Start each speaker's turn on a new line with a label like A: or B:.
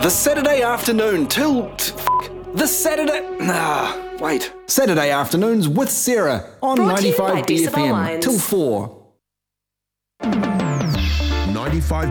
A: The Saturday afternoon till... The Saturday... wait. Saturday afternoons with Sarah on
B: Brought to you by
A: 95
B: Decibel
A: DFM
B: Lines.
A: till 4.
C: 95